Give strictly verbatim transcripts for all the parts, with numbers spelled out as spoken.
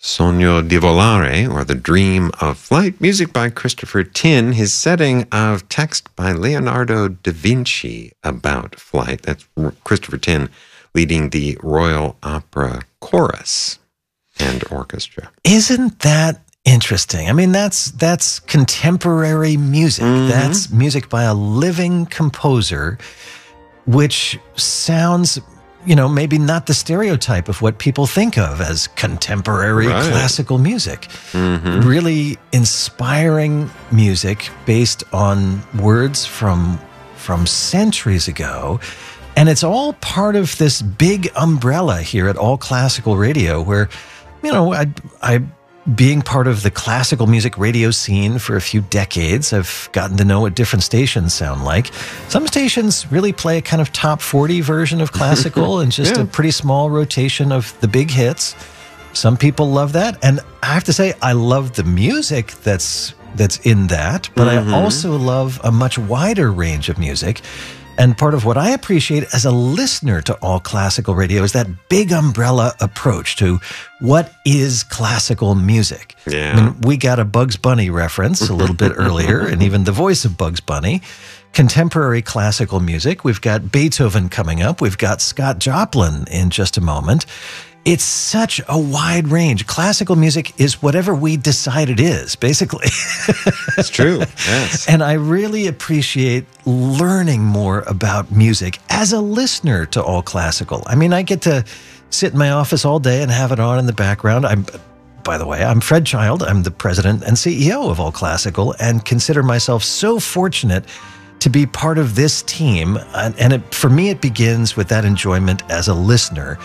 Sogno di Volare, or The Dream of Flight, music by Christopher Tin, his setting of text by Leonardo da Vinci about flight. That's Christopher Tin leading the Royal Opera Chorus and Orchestra. Isn't that interesting? I mean, that's that's contemporary music. Mm-hmm. That's music by a living composer, which sounds, you know, maybe not the stereotype of what people think of as contemporary right. classical music. Mm-hmm. Really inspiring music based on words from from centuries ago. And it's all part of this big umbrella here at All Classical Radio where, you know, I, I being part of the classical music radio scene for a few decades, I've gotten to know what different stations sound like. Some stations really play a kind of top forty version of classical and just yeah. a pretty small rotation of the big hits. Some people love that. And I have to say, I love the music that's that's in that, but mm-hmm. I also love a much wider range of music. And part of what I appreciate as a listener to All Classical Radio is that big umbrella approach to what is classical music. Yeah. I mean, we got a Bugs Bunny reference a little bit earlier, and even the voice of Bugs Bunny. Contemporary classical music. We've got Beethoven coming up. We've got Scott Joplin in just a moment. It's such a wide range. Classical music is whatever we decide it is, basically. It's true, yes. And I really appreciate learning more about music as a listener to All Classical. I mean, I get to sit in my office all day and have it on in the background. I'm, by the way, I'm Fred Child. I'm the president and C E O of All Classical and consider myself so fortunate to be part of this team. And it, for me, it begins with that enjoyment as a listener.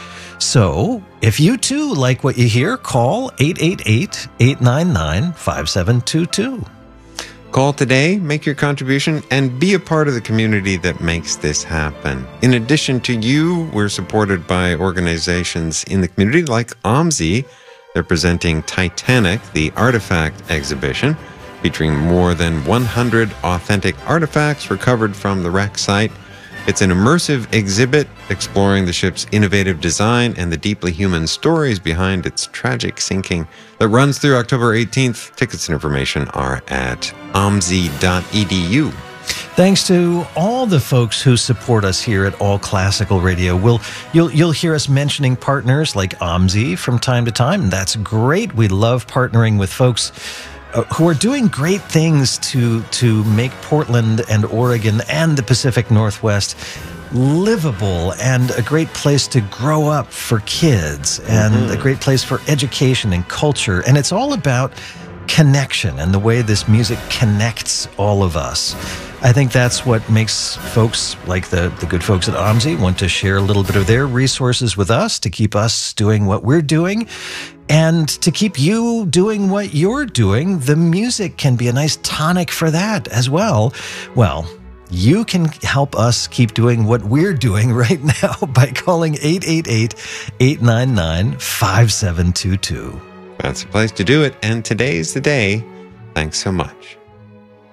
So if you too like what you hear, call eight eight eight, eight nine nine, five seven two two. Call today, make your contribution, and be a part of the community that makes this happen. In addition to you, we're supported by organizations in the community like OMSI. They're presenting Titanic, the Artifact exhibition, featuring more than one hundred authentic artifacts recovered from the wreck site. It's an immersive exhibit exploring the ship's innovative design and the deeply human stories behind its tragic sinking that runs through October eighteenth. Tickets and information are at omsi dot e d u. Thanks to all the folks who support us here at All Classical Radio. We'll, you'll, you'll hear us mentioning partners like OMSI from time to time. That's great. We love partnering with folks Uh, who are doing great things to to make Portland and Oregon and the Pacific Northwest livable and a great place to grow up for kids and mm-hmm. a great place for education and culture. And it's all about connection and the way this music connects all of us. I think that's what makes folks like the, the good folks at OMSI want to share a little bit of their resources with us to keep us doing what we're doing. And to keep you doing what you're doing, the music can be a nice tonic for that as well. Well, you can help us keep doing what we're doing right now by calling eight eight eight, eight nine nine, five seven two two. That's the place to do it, and today's the day. Thanks so much.